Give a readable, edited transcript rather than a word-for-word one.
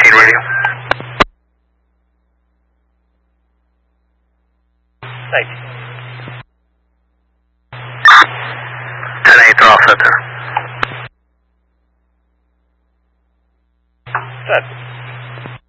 10-18 radio. Thanks. 10-8, they're all set there. Set.